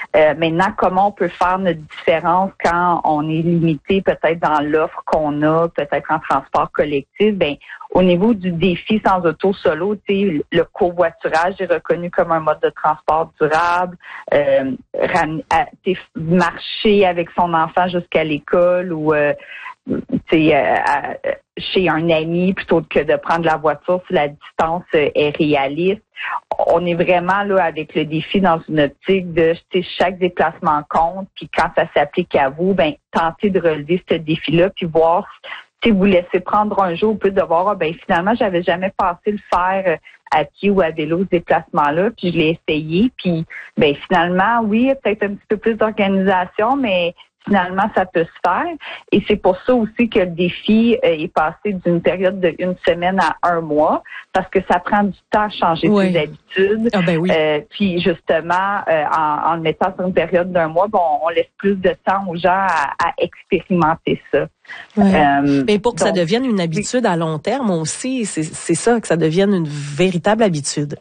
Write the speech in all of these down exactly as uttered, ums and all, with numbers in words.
Euh, maintenant, comment on peut faire notre différence quand on est limité peut-être dans l'offre qu'on a, peut-être en transport collectif? Ben, au niveau du défi sans auto solo, tu sais, le covoiturage est reconnu comme un mode de transport durable. Euh, ram- à, marcher avec son enfant jusqu'à l'école ou euh, euh, à, chez un ami plutôt que de prendre la voiture si la distance euh, est réaliste. On est vraiment là avec le défi dans une optique de chaque déplacement compte, puis quand ça s'applique à vous, ben tenter de relever ce défi-là, puis voir si vous laissez prendre un jour, plus de voir, ah, ben finalement, j'avais jamais pensé le faire à pied ou à vélo, ce déplacement-là, puis je l'ai essayé, puis ben finalement, oui, peut-être un petit peu plus d'organisation, mais finalement, ça peut se faire. Et c'est pour ça aussi que le défi euh, est passé d'une période de une semaine à un mois, parce que ça prend du temps à changer oui. ses habitudes. Ah ben oui. Euh, puis justement, euh, en, en le mettant sur une période d'un mois, bon, on laisse plus de temps aux gens à, à expérimenter ça. Ouais. Euh, Mais pour que donc, ça devienne une habitude à long terme aussi, c'est, c'est ça, que ça devienne une véritable habitude.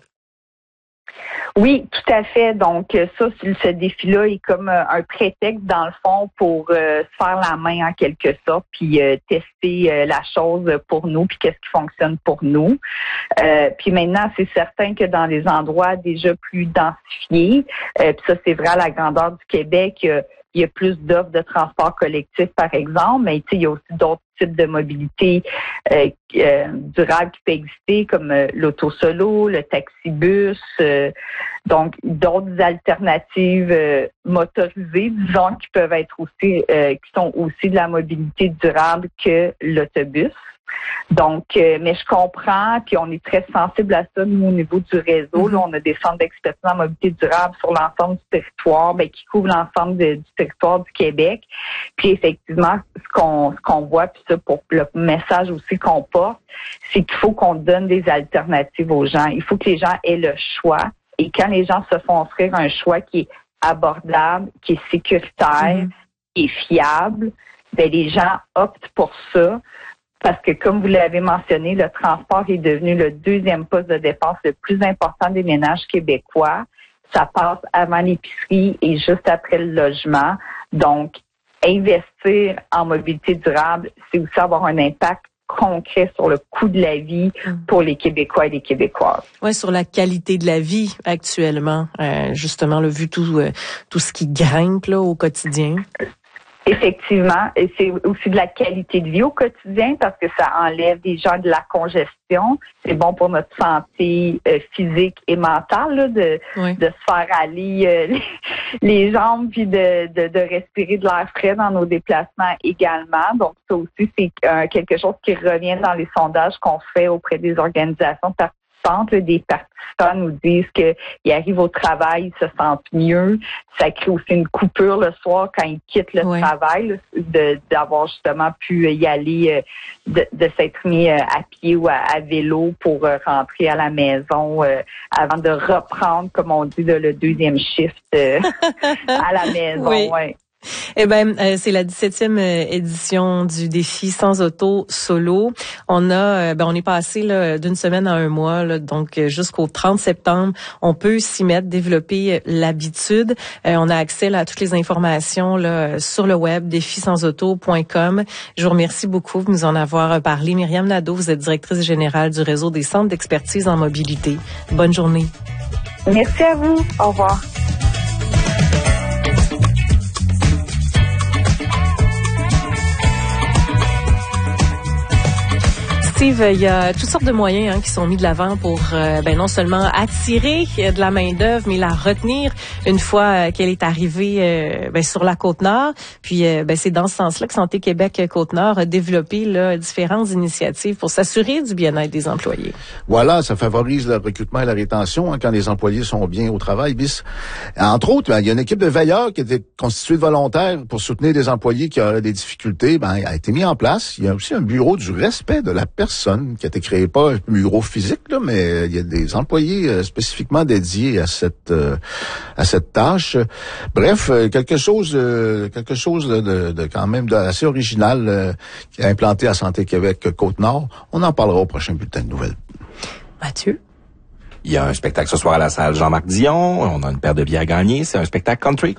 Oui, tout à fait. Donc, ça, ce défi-là est comme un prétexte, dans le fond, pour euh, se faire la main en quelque sorte, puis euh, tester euh, la chose pour nous, puis qu'est-ce qui fonctionne pour nous. Euh, puis maintenant, c'est certain que dans des endroits déjà plus densifiés, euh, puis ça, c'est vrai à la grandeur du Québec, euh, il y a plus d'offres de transport collectif, par exemple, mais il y a aussi d'autres types de mobilité euh, euh, durable qui peut exister, comme euh, l'auto-solo, le taxi-bus, euh, donc d'autres alternatives euh, motorisées, disons, qui peuvent être aussi, euh, qui sont aussi de la mobilité durable que l'autobus. Donc, euh, mais je comprends, puis on est très sensible à ça, nous, au niveau du réseau. Mm-hmm. Là, on a des centres d'expertise en mobilité durable sur l'ensemble du territoire, ben, qui couvrent l'ensemble de, du territoire du Québec. Puis effectivement, ce qu'on ce qu'on voit, puis ça, pour le message aussi qu'on porte, c'est qu'il faut qu'on donne des alternatives aux gens. Il faut que les gens aient le choix. Et quand les gens se font offrir un choix qui est abordable, qui est sécuritaire, mm-hmm. qui est fiable, ben les gens optent pour ça. Parce que, comme vous l'avez mentionné, le transport est devenu le deuxième poste de dépense le plus important des ménages québécois. Ça passe avant l'épicerie et juste après le logement. Donc, investir en mobilité durable, c'est aussi avoir un impact concret sur le coût de la vie pour les Québécois et les Québécoises. Oui, sur la qualité de la vie actuellement, euh, justement, le vu tout euh, tout ce qui grimpe là au quotidien. Effectivement, et c'est aussi de la qualité de vie au quotidien parce que ça enlève des gens de la congestion. C'est bon pour notre santé euh, physique et mentale là, de, oui. de se faire aller euh, les, les jambes puis de, de, de respirer de l'air frais dans nos déplacements également. Donc ça aussi, c'est euh, quelque chose qui revient dans les sondages qu'on fait auprès des organisations participantes. Des participants nous disent qu'ils arrivent au travail, ils se sentent mieux. Ça crée aussi une coupure le soir quand ils quittent le ouais. travail, là, de, d'avoir justement pu y aller, de, de s'être mis à pied ou à, à vélo pour rentrer à la maison euh, avant de reprendre, comme on dit, le deuxième shift euh, à la maison. Oui. Ouais. Eh ben, euh, c'est la dix-septième édition du défi sans auto solo. On a, euh, ben, on est passé là, d'une semaine à un mois, là, donc jusqu'au trente septembre. On peut s'y mettre, développer l'habitude. Euh, on a accès là, à toutes les informations là, sur le web défi sans auto point com. Je vous remercie beaucoup de nous en avoir parlé. Myriam Nadeau, vous êtes directrice générale du réseau des centres d'expertise en mobilité. Bonne journée. Merci à vous. Au revoir. Steve, il y a toutes sortes de moyens hein, qui sont mis de l'avant pour euh, ben non seulement attirer de la main d'œuvre, mais la retenir une fois euh, qu'elle est arrivée euh, ben, sur la Côte-Nord. Puis euh, ben, c'est dans ce sens-là que Santé Québec Côte-Nord a développé là, différentes initiatives pour s'assurer du bien-être des employés. Voilà, ça favorise le recrutement et la rétention hein, quand les employés sont bien au travail. Bis. Entre autres, ben, il y a une équipe de veilleurs qui était constituée de volontaires pour soutenir des employés qui auraient des difficultés. Ben, elle a été mise en place. Il y a aussi un bureau du respect de la personne qui a été créé, pas un bureau physique, là, mais il y a des employés euh, spécifiquement dédiés à cette euh, à cette tâche. Bref, euh, quelque chose euh, quelque chose de, de quand même de assez original euh, qui a implanté à Santé Québec Côte-Nord. On en parlera au prochain bulletin de nouvelles. Mathieu? Il y a un spectacle ce soir à la salle Jean-Marc Dion. On a une paire de billets à gagner. C'est un spectacle country.